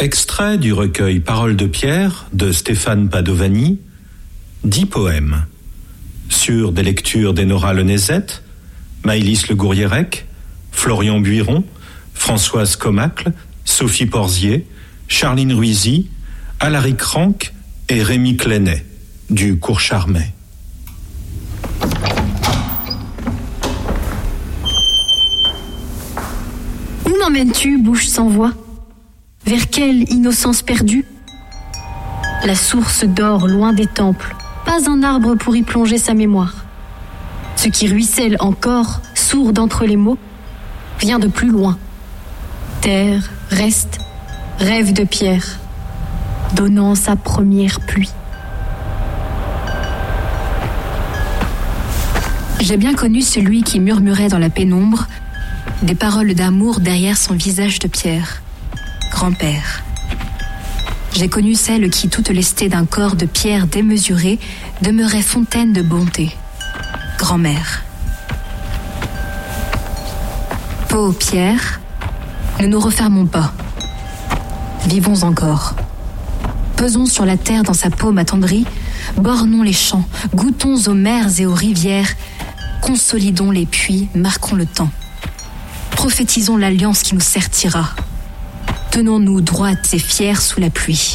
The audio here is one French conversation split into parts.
Extrait du recueil Paroles de Pierre de Stéphane Padovani, 10 poèmes. Sur des lectures d'Enora Lenezet, Maëlys Le Gourierec, Florian Buiron, Françoise Comacle, Sophie Porzier, Charline Ruizy, Alaric Ranck et Rémi Clenet, du Cours Charmet. Où m'emmènes-tu, bouche sans voix? Vers quelle innocence perdue? La source dort loin des temples, pas un arbre pour y plonger sa mémoire. Ce qui ruisselle encore, sourd d'entre les mots, vient de plus loin. Terre, reste, rêve de pierre, donnant sa première pluie. J'ai bien connu celui qui murmurait dans la pénombre des paroles d'amour derrière son visage de pierre. Grand-père. J'ai connu celle qui, toute lestée d'un corps de pierre démesuré, demeurait fontaine de bonté. Grand-mère. Peau, pierre, ne nous refermons pas. Vivons encore. Pesons sur la terre dans sa paume attendrie, bornons les champs, goûtons aux mers et aux rivières, consolidons les puits, marquons le temps. Prophétisons l'alliance qui nous sertira. Tenons-nous droites et fiers sous la pluie.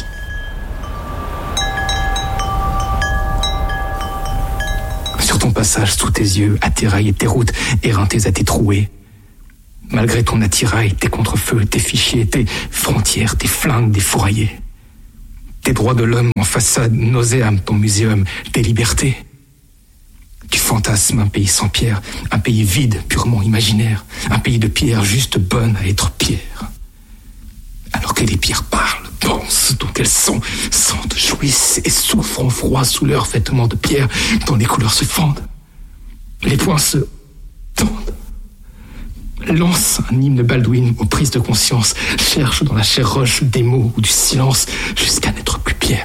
Sur ton passage sous tes yeux, atterraillent tes routes, éreintées à tes trouées. Malgré ton attirail, tes contrefeux, tes fichiers, tes frontières, tes flingues défouraillées. Tes droits de l'homme en façade, nauséam ton muséum, tes libertés. Tu fantasmes un pays sans pierre, un pays vide, purement imaginaire, un pays de pierre juste bonne à être pierre. Alors que les pierres parlent, pensent, dont elles sont, sentent, jouissent et souffrent en froid sous leur vêtement de pierre dont les couleurs se fendent. Les poings se tendent. Lance un hymne Baldwin aux prises de conscience, cherche dans la chair roche des mots ou du silence jusqu'à n'être plus pierre.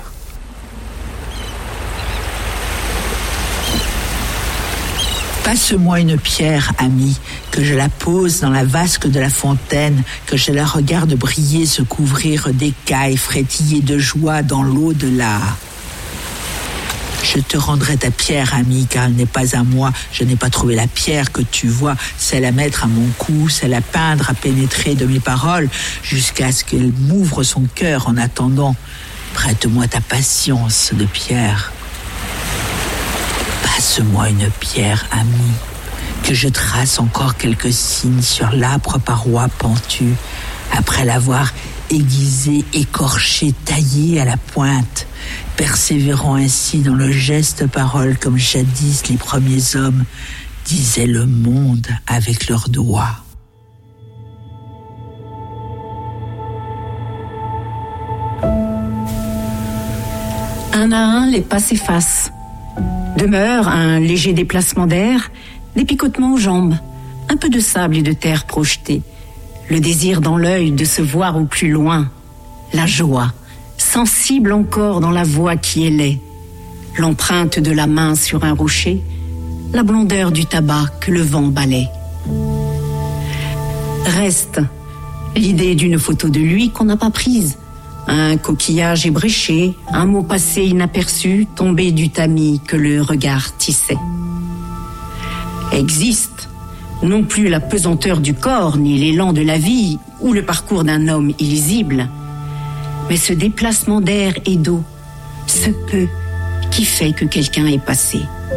Passe-moi une pierre, ami, que je la pose dans la vasque de la fontaine, que je la regarde briller, se couvrir d'écailles, frétiller de joie dans l'au-delà. Je te rendrai ta pierre, ami, car elle n'est pas à moi. Je n'ai pas trouvé la pierre que tu vois, celle à mettre à mon cou, celle à peindre, à pénétrer de mes paroles, jusqu'à ce qu'elle m'ouvre son cœur en attendant. Prête-moi ta patience de pierre. Passe-moi une pierre, ami, que je trace encore quelques signes sur l'âpre paroi pentue, après l'avoir aiguisée, écorchée, taillée à la pointe, persévérant ainsi dans le geste-parole comme jadis les premiers hommes disaient le monde avec leurs doigts. Un à un, les pas s'effacent. Demeure un léger déplacement d'air, des picotements aux jambes, un peu de sable et de terre projetés, le désir dans l'œil de se voir au plus loin, la joie, sensible encore dans la voix qui élait, l'empreinte de la main sur un rocher, la blondeur du tabac que le vent balaie. Reste l'idée d'une photo de lui qu'on n'a pas prise, un coquillage ébréché, un mot passé inaperçu, tombé du tamis que le regard tissait. Existe non plus la pesanteur du corps, ni l'élan de la vie, ou le parcours d'un homme illisible, mais ce déplacement d'air et d'eau, ce peu qui fait que quelqu'un est passé.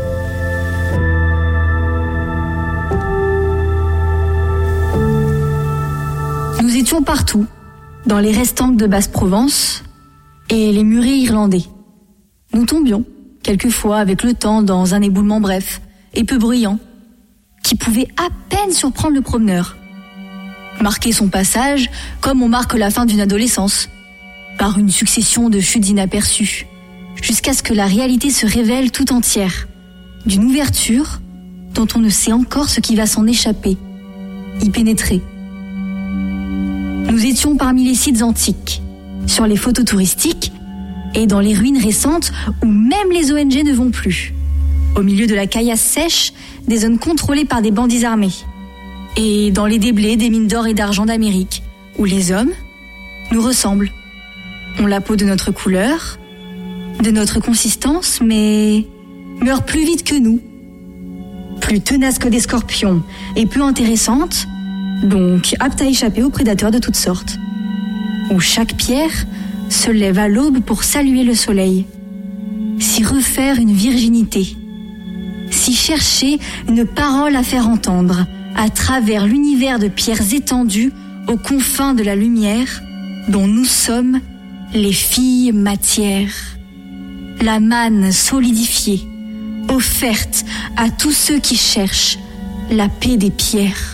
Nous étions partout, dans les restanques de Basse-Provence et les murets irlandais. Nous tombions, quelquefois avec le temps, dans un éboulement bref et peu bruyant, qui pouvait à peine surprendre le promeneur. Marquer son passage comme on marque la fin d'une adolescence, par une succession de chutes inaperçues, jusqu'à ce que la réalité se révèle tout entière, d'une ouverture dont on ne sait encore ce qui va s'en échapper, y pénétrer. Nous étions parmi les sites antiques, sur les photos touristiques et dans les ruines récentes où même les ONG ne vont plus, au milieu de la caillasse sèche des zones contrôlées par des bandits armés, et dans les déblais des mines d'or et d'argent d'Amérique, où les hommes nous ressemblent, ont la peau de notre couleur, de notre consistance, mais meurent plus vite que nous. Plus tenaces que des scorpions et peu intéressantes, donc aptes à échapper aux prédateurs de toutes sortes. Où chaque pierre se lève à l'aube pour saluer le soleil, s'y refaire une virginité, s'y chercher une parole à faire entendre à travers l'univers de pierres étendues aux confins de la lumière dont nous sommes les filles matières. La manne solidifiée, offerte à tous ceux qui cherchent la paix des pierres.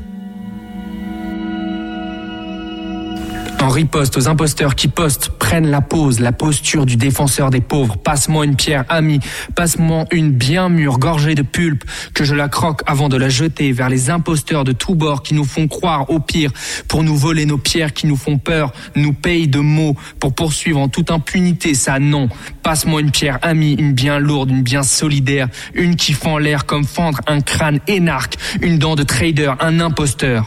En riposte aux imposteurs qui postent, prennent la pose, la posture du défenseur des pauvres. Passe-moi une pierre, ami, passe-moi une bien mûre, gorgée de pulpe, que je la croque avant de la jeter vers les imposteurs de tous bords qui nous font croire au pire, pour nous voler nos pierres qui nous font peur, nous payent de mots, pour poursuivre en toute impunité ça non. Passe-moi une pierre, ami, une bien lourde, une bien solidaire, une qui fend l'air comme fendre un crâne énarque, une dent de trader, un imposteur.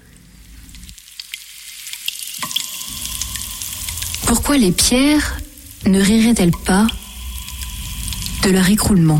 Pourquoi les pierres ne riraient-elles pas de leur écroulement?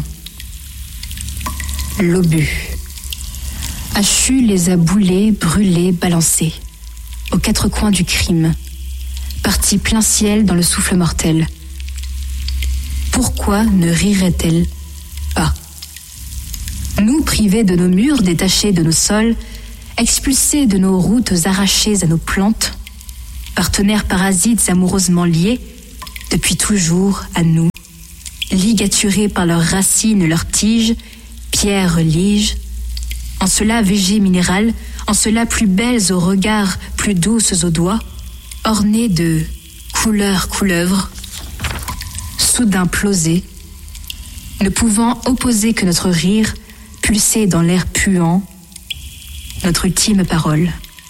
L'obus. Hachu les a boulés, brûlés, balancés, aux quatre coins du crime, partis plein ciel dans le souffle mortel. Pourquoi ne riraient-elles pas? Nous, privés de nos murs, détachés de nos sols, expulsés de nos routes, arrachés à nos plantes, partenaires parasites amoureusement liés, depuis toujours à nous, ligaturés par leurs racines, leurs tiges, pierres liges, en cela végé minéral, en cela plus belles au regard, plus douces aux doigts, ornées de couleurs couleuvres, soudain plosées, ne pouvant opposer que notre rire, pulsé dans l'air puant, notre ultime parole.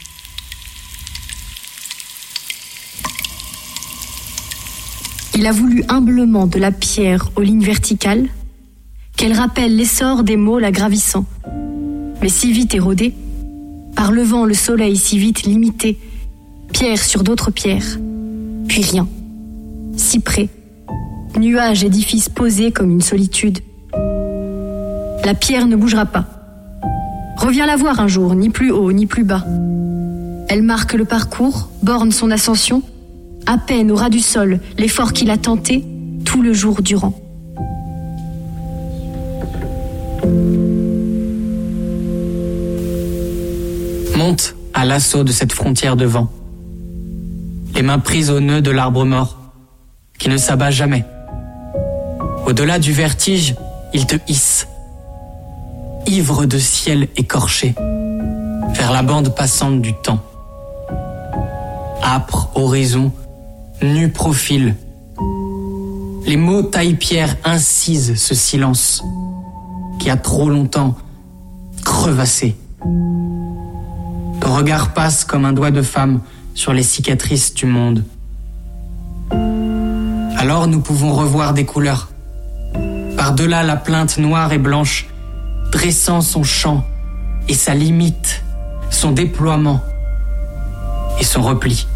Il a voulu humblement de la pierre aux lignes verticales, qu'elle rappelle l'essor des mots la gravissant, mais si vite érodée, par le vent le soleil si vite limité, pierre sur d'autres pierres, puis rien, si près, nuage édifice posé comme une solitude. La pierre ne bougera pas. Reviens la voir un jour, ni plus haut, ni plus bas. Elle marque le parcours, borne son ascension, à peine au ras du sol, l'effort qu'il a tenté tout le jour durant. Monte à l'assaut de cette frontière de vent, les mains prises au nœud de l'arbre mort, qui ne s'abat jamais. Au-delà du vertige, il te hisse, ivre de ciel écorché, vers la bande passante du temps. Âpre horizon, nu profil. Les mots taille-pierre incisent ce silence qui a trop longtemps crevassé. Ton regard passe comme un doigt de femme sur les cicatrices du monde. Alors nous pouvons revoir des couleurs. Par-delà la plainte noire et blanche, dressant son chant et sa limite, son déploiement et son repli.